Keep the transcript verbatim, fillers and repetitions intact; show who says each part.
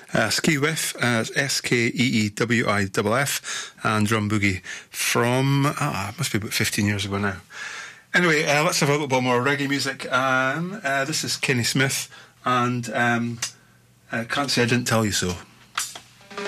Speaker 1: Uh, Ski Whiff, uh, S K E E W I F F, and Drum Boogie from, ah, it must be about fifteen years ago now. Anyway, uh, let's have a little bit more reggae music. Um, uh, this is Kenny Smith, and um, uh, Can't Say I Didn't Tell You So.